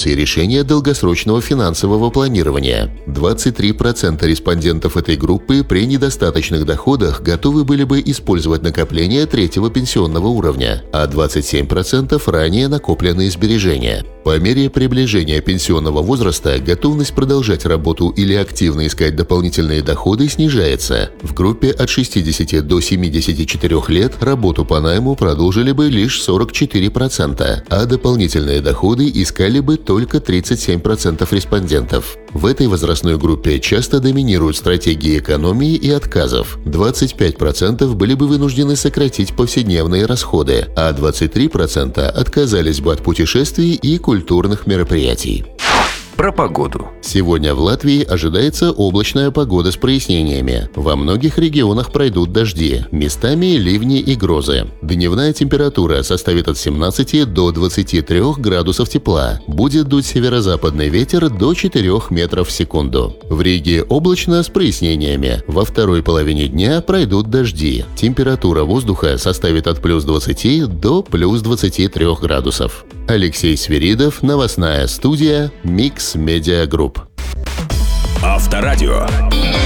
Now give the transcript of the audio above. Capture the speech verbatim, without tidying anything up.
вопросы и решения долгосрочного финансового планирования. двадцать три процента респондентов этой группы при недостаточных доходах готовы были бы использовать накопления третьего пенсионного уровня, а двадцать семь процентов ранее накопленные сбережения. По мере приближения пенсионного возраста готовность продолжать работу или активно искать дополнительные доходы снижается. В группе от шестидесяти до семидесяти четырёх лет работу по найму продолжили бы лишь сорок четыре процента, а дополнительные доходы искали бы только тридцать семь процентов респондентов. В этой возрастной группе часто доминируют стратегии экономии и отказов. двадцать пять процентов были бы вынуждены сократить повседневные расходы, а двадцать три процента отказались бы от путешествий и культурных мероприятий. Про погоду. Сегодня в Латвии ожидается облачная погода с прояснениями. Во многих регионах пройдут дожди, местами ливни и грозы. Дневная температура составит от семнадцати до двадцати трёх градусов тепла. Будет дуть северо-западный ветер до четырёх метров в секунду. В Риге облачно с прояснениями. Во второй половине дня пройдут дожди. Температура воздуха составит от плюс двадцати до плюс двадцати трёх градусов. Алексей Свиридов, новостная студия «Микс Медиа Групп». Авторадио.